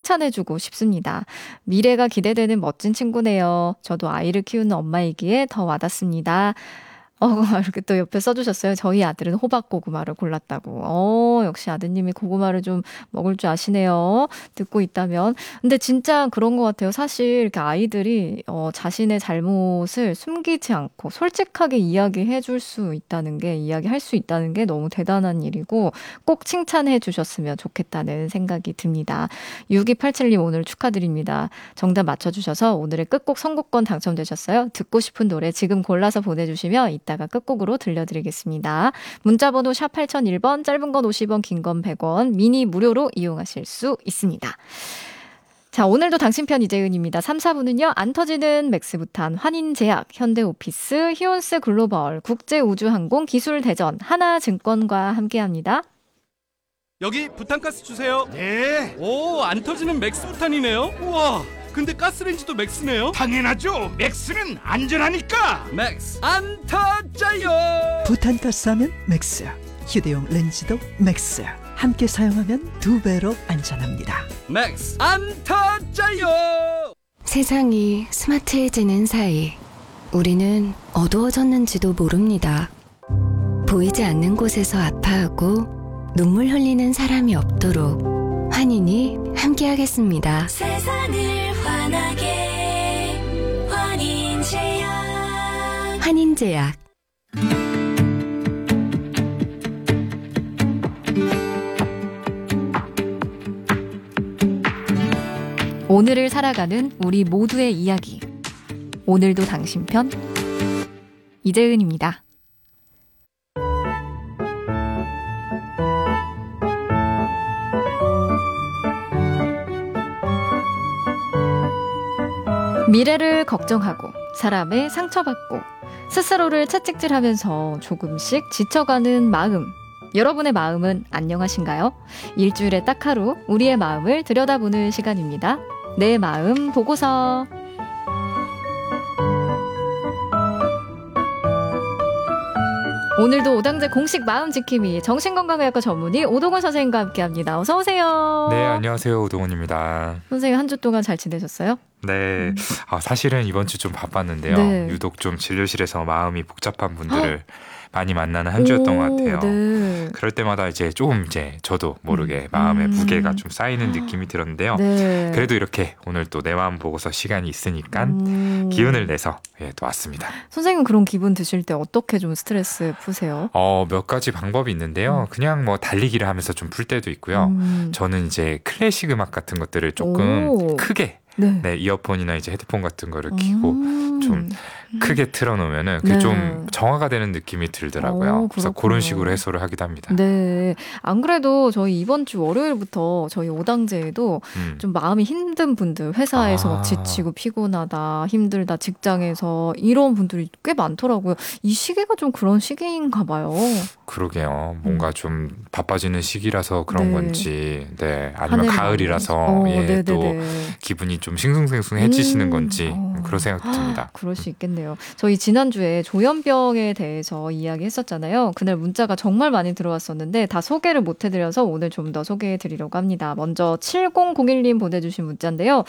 칭찬해주고 싶습니다. 미래가 기대되는 멋진 친구네요. 저도 아이를 키우는 엄마이기에 더 와닿습니다. 이렇게 또 옆에 써주셨어요. 저희 아들은 호박고구마를 골랐다고. 역시 아드님이 고구마를 좀 먹을 줄 아시네요. 듣고 있다면. 근데 진짜 그런 것 같아요. 사실 이렇게 아이들이 자신의 잘못을 숨기지 않고 솔직하게 이야기할 수 있다는 게 너무 대단한 일이고 꼭 칭찬해 주셨으면 좋겠다는 생각이 듭니다. 6287님 오늘 축하드립니다. 정답 맞춰주셔서 오늘의 끝곡 선곡권 당첨되셨어요. 듣고 싶은 노래 지금 골라서 보내주시면 이따가 끝곡으로 들려드리겠습니다. 문자번호 샵 8001번, 짧은 건 50원, 긴 건 100원, 미니 무료로 이용하실 수 있습니다. 자, 오늘도 당신편 이재은입니다. 3, 4부는요. 안 터지는 맥스부탄, 환인제약, 현대오피스, 히온스 글로벌, 국제우주항공, 기술대전, 하나증권과 함께합니다. 여기 부탄가스 주세요. 네. 오, 안 터지는 맥스부탄이네요. 우와, 근데 가스레인지도 맥스네요. 당연하죠. 맥스는 안전하니까. 맥스 안 터져요. 부탄가스하면 맥스, 휴대용 렌즈도 맥스. 함께 사용하면 2배로 안전합니다. 맥스 안 터져요. 세상이 스마트해지는 사이 우리는 어두워졌는지도 모릅니다. 보이지 않는 곳에서 아파하고 눈물 흘리는 사람이 없도록 환인이 함께하겠습니다. 세상을 환하게 환인제약. 환인제약. 오늘을 살아가는 우리 모두의 이야기. 오늘도 당신 편 이재은입니다. 미래를 걱정하고 사람에 상처받고 스스로를 채찍질하면서 조금씩 지쳐가는 마음. 여러분의 마음은 안녕하신가요? 일주일에 딱 하루 우리의 마음을 들여다보는 시간입니다. 내 마음 보고서. 오늘도 오당제 공식 마음 지킴이 정신건강의학과 전문의 오동원 선생님과 함께합니다. 어서 오세요. 네, 안녕하세요. 오동원입니다. 선생님 한 주 동안 잘 지내셨어요? 네, 사실은 이번 주 좀 바빴는데요. 네. 유독 좀 진료실에서 마음이 복잡한 분들을 많이 만나는 한 주였던 것 같아요. 네. 그럴 때마다 조금 저도 모르게 마음의 무게가 좀 쌓이는 느낌이 들었는데요. 네. 그래도 이렇게 오늘 또 내 마음 보고서 시간이 있으니까 기운을 내서 또 왔습니다. 선생님 그런 기분 드실 때 어떻게 좀 스트레스 푸세요? 몇 가지 방법이 있는데요. 그냥 뭐 달리기를 하면서 좀 풀 때도 있고요. 저는 클래식 음악 같은 것들을 조금 크게 네, 이어폰이나 헤드폰 같은 거를 끼고 좀 크게 틀어놓으면은 그게 좀 정화가 되는 느낌이 들더라고요. 그래서 그런 식으로 해소를 하기도 합니다. 네. 안 그래도 저희 이번 주 월요일부터 저희 오당제에도 좀 마음이 힘든 분들, 회사에서 막 지치고 피곤하다, 힘들다, 직장에서 이런 분들이 꽤 많더라고요. 이 시기가 좀 그런 시기인가 봐요. 그러게요. 뭔가 좀 바빠지는 시기라서 그런 네. 건지, 네, 아니면 가을이라서 또 기분이 좀 싱숭생숭해지시는 건지 그런 생각도 듭니다. 그럴 수 있겠네요. 저희 지난주에 조현병에 대해서 이야기했었잖아요. 그날 문자가 정말 많이 들어왔었는데 다 소개를 못 해드려서 오늘 좀 더 소개해드리려고 합니다. 먼저 7001님 보내주신 문자인데요.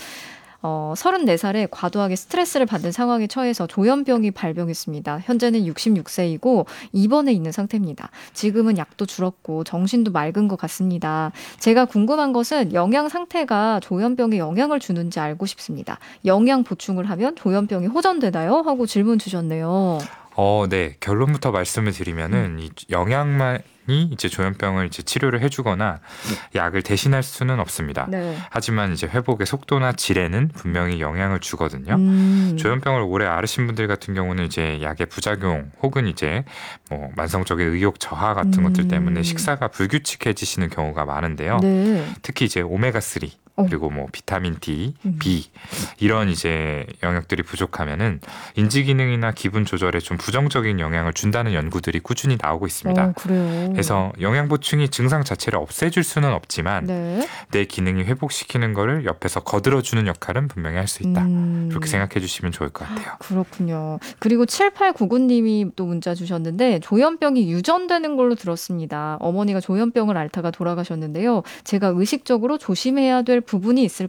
34살에 과도하게 스트레스를 받는 상황에 처해서 조현병이 발병했습니다. 현재는 66세이고 입원해 있는 상태입니다. 지금은 약도 줄었고 정신도 맑은 것 같습니다. 제가 궁금한 것은 영양 상태가 조현병에 영향을 주는지 알고 싶습니다. 영양 보충을 하면 조현병이 호전되나요? 하고 질문 주셨네요. 네. 결론부터 말씀을 드리면은 이 영양만이 조현병을 치료를 해주거나 약을 대신할 수는 없습니다. 네. 하지만 회복의 속도나 질에는 분명히 영향을 주거든요. 조현병을 오래 앓으신 분들 같은 경우는 약의 부작용 혹은 뭐 만성적인 의욕 저하 같은 것들 때문에 식사가 불규칙해지시는 경우가 많은데요. 네. 특히 오메가3 그리고 뭐 비타민 D, B 이런 영역들이 부족하면은 인지 기능이나 기분 조절에 좀 부정적인 영향을 준다는 연구들이 꾸준히 나오고 있습니다. 그래요. 그래서 영양 보충이 증상 자체를 없애줄 수는 없지만 내 기능이 회복시키는 거를 옆에서 거들어주는 역할은 분명히 할 수 있다. 그렇게 생각해 주시면 좋을 것 같아요. 그렇군요. 그리고 7899님이 또 문자 주셨는데 조현병이 유전되는 걸로 들었습니다. 어머니가 조현병을 앓다가 돌아가셨는데요. 제가 의식적으로 조심해야 될 부분이 있을